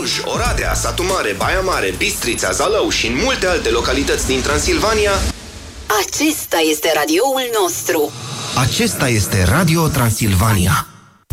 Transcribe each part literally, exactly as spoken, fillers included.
Cluj, Oradea, Satu Mare, Baia Mare, Bistrița, Zalău și în multe alte localități din Transilvania. Acesta este radioul nostru. Acesta este Radio Transilvania.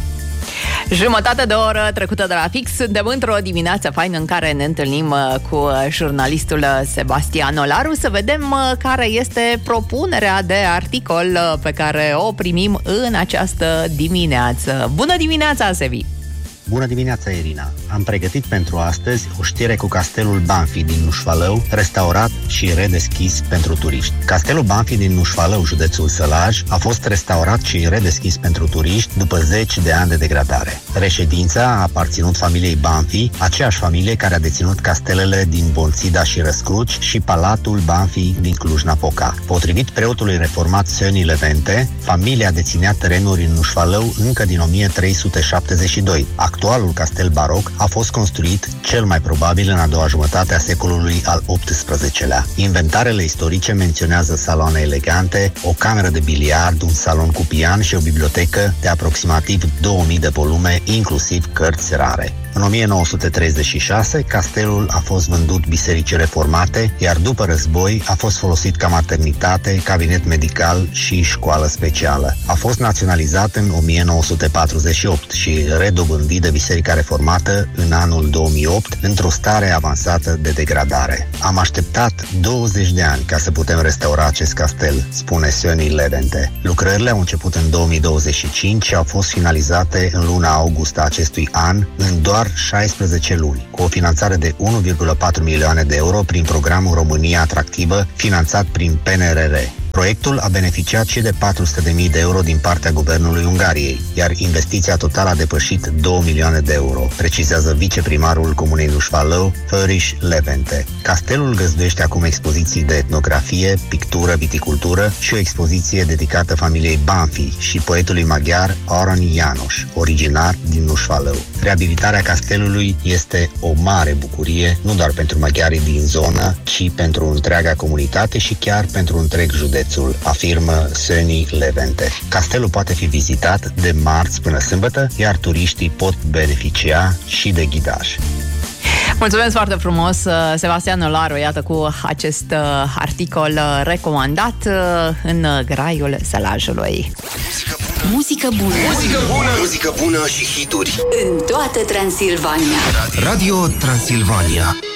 Jumătate de oră trecută de la fix. Suntem într-o dimineață faină în care ne întâlnim cu jurnalistul Sebastian Olaru să vedem care este propunerea de articol pe care o primim în această dimineață. Bună dimineața, Sebi! Bună dimineața, Irina! Am pregătit pentru astăzi o știre cu Castelul Banfi din Nușfalău, restaurat și redeschis pentru turiști. Castelul Banfi din Nușfalău, județul Sălaj, a fost restaurat și redeschis pentru turiști după zeci de ani de degradare. Reședința a aparținut familiei Banfi, aceeași familie care a deținut castelele din Bonțida și Răscruci și Palatul Banfi din Cluj-Napoca. Potrivit preotului reformat Seni Levente, familia deținea terenuri în Nușfalău încă din o mie trei sute șaptezeci și doi. Actualul castel baroc a fost construit cel mai probabil în a doua jumătate a secolului al optsprezecelea. Inventarele istorice menționează saloane elegante, o cameră de biliard, un salon cu pian și o bibliotecă de aproximativ două mii de volume, inclusiv cărți rare. În o mie nouă sute treizeci și șase, castelul a fost vândut bisericii reformate, iar după război a fost folosit ca maternitate, cabinet medical și școală specială. A fost naționalizat în o mie nouă sute patruzeci și opt și redobândit de Biserica Reformată în anul două mii opt, într-o stare avansată de degradare. Am așteptat douăzeci de ani ca să putem restaura acest castel, spune Seni Levente. Lucrările au început în două mii douăzeci și cinci și au fost finalizate în luna august a acestui an, în doar șaisprezece luni, cu o finanțare de unu virgulă patru milioane de euro prin programul România Atractivă, finanțat prin P N R R. Proiectul a beneficiat și de patru sute de mii de euro din partea Guvernului Ungariei, iar investiția totală a depășit două milioane de euro, precizează viceprimarul Comunei Nușfalău, Făriș Levente. Castelul găzduiește acum expoziții de etnografie, pictură, viticultură și o expoziție dedicată familiei Banfi și poetului maghiar Aroni János, originar din Nușfalău. Reabilitarea castelului este o mare bucurie, nu doar pentru maghiarii din zonă, ci pentru întreaga comunitate și chiar pentru întreg județ, afirmă Seni Levente. Castelul poate fi vizitat de marți până sâmbătă, iar turiștii pot beneficia și de ghidaj. Mulțumesc foarte frumos, Sebastian Olaru, iată, cu acest articol recomandat în graiul Sălajului. Muzică bună. Muzică bună, muzică bună și hituri în toată Transilvania. Radio Transilvania.